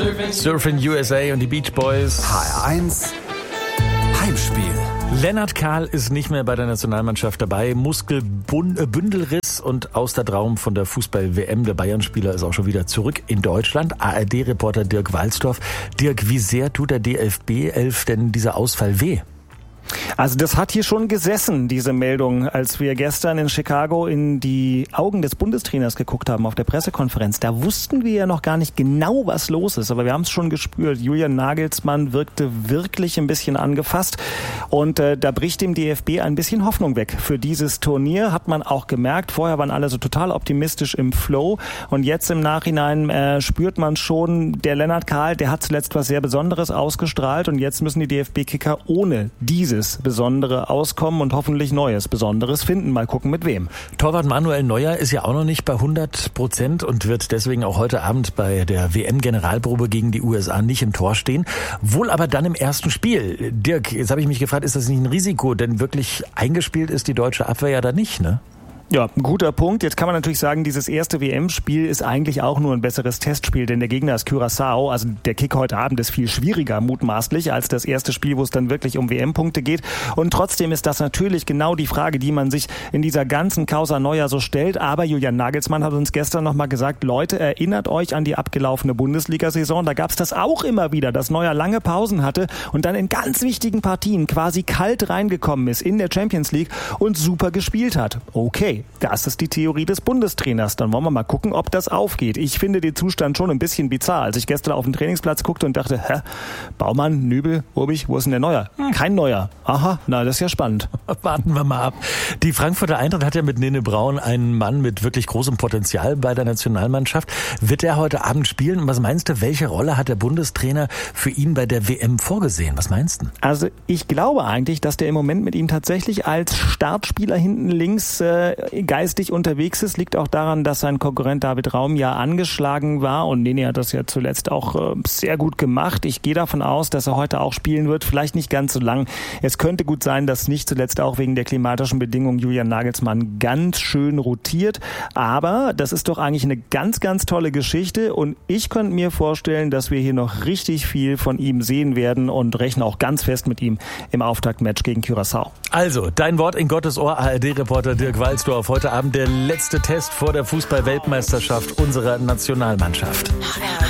Surfing USA und die Beach Boys. HR1 Heimspiel. Lennart Kahl ist nicht mehr bei der Nationalmannschaft dabei. Muskelbündelriss und aus der Traum von der Fußball-WM. Der Bayern-Spieler ist auch schon wieder zurück in Deutschland. ARD-Reporter Dirk Walzdorf. Dirk, wie sehr tut der DFB 11 denn dieser Ausfall weh? Also das hat hier schon gesessen, diese Meldung, als wir gestern in Chicago in die Augen des Bundestrainers geguckt haben auf der Pressekonferenz. Da wussten wir ja noch gar nicht genau, was los ist, aber wir haben es schon gespürt. Julian Nagelsmann wirkte wirklich ein bisschen angefasst und da bricht dem DFB ein bisschen Hoffnung weg. Für dieses Turnier hat man auch gemerkt, vorher waren alle so total optimistisch im Flow und jetzt im Nachhinein spürt man schon, der Lennart Kahl, der hat zuletzt was sehr Besonderes ausgestrahlt und jetzt müssen die DFB-Kicker ohne dieses Besondere auskommen und hoffentlich Neues Besonderes finden. Mal gucken, mit wem. Torwart Manuel Neuer ist ja auch noch nicht bei 100% und wird deswegen auch heute Abend bei der WM-Generalprobe gegen die USA nicht im Tor stehen. Wohl aber dann im ersten Spiel. Dirk, jetzt habe ich mich gefragt, ist das nicht ein Risiko? Denn wirklich eingespielt ist die deutsche Abwehr ja da nicht, ne? Ja, ein guter Punkt. Jetzt kann man natürlich sagen, dieses erste WM-Spiel ist eigentlich auch nur ein besseres Testspiel, denn der Gegner ist Curaçao. Also der Kick heute Abend ist viel schwieriger mutmaßlich als das erste Spiel, wo es dann wirklich um WM-Punkte geht. Und trotzdem ist das natürlich genau die Frage, die man sich in dieser ganzen Causa Neuer so stellt. Aber Julian Nagelsmann hat uns gestern nochmal gesagt, Leute, erinnert euch an die abgelaufene Bundesliga-Saison. Da gab es das auch immer wieder, dass Neuer lange Pausen hatte und dann in ganz wichtigen Partien quasi kalt reingekommen ist in der Champions League und super gespielt hat. Okay. Das ist die Theorie des Bundestrainers. Dann wollen wir mal gucken, ob das aufgeht. Ich finde den Zustand schon ein bisschen bizarr. Als ich gestern auf den Trainingsplatz guckte und dachte, Baumann, Nübel, Urbich, wo ist denn der Neuer? Kein Neuer. Aha, na, das ist ja spannend. Warten wir mal ab. Die Frankfurter Eintracht hat ja mit Nene Braun einen Mann mit wirklich großem Potenzial bei der Nationalmannschaft. Wird er heute Abend spielen? Und was meinst du, welche Rolle hat der Bundestrainer für ihn bei der WM vorgesehen? Was meinst du? Also ich glaube eigentlich, dass der im Moment mit ihm tatsächlich als Startspieler hinten links geistig unterwegs ist, liegt auch daran, dass sein Konkurrent David Raum ja angeschlagen war und Nene hat das ja zuletzt auch sehr gut gemacht. Ich gehe davon aus, dass er heute auch spielen wird, vielleicht nicht ganz so lang. Es könnte gut sein, dass nicht zuletzt auch wegen der klimatischen Bedingungen Julian Nagelsmann ganz schön rotiert, aber das ist doch eigentlich eine ganz, ganz tolle Geschichte und ich könnte mir vorstellen, dass wir hier noch richtig viel von ihm sehen werden und rechne auch ganz fest mit ihm im Auftaktmatch gegen Curaçao. Also, dein Wort in Gottes Ohr, ARD-Reporter Dirk Walzdorf. Heute Abend der letzte Test vor der Fußball-Weltmeisterschaft unserer Nationalmannschaft.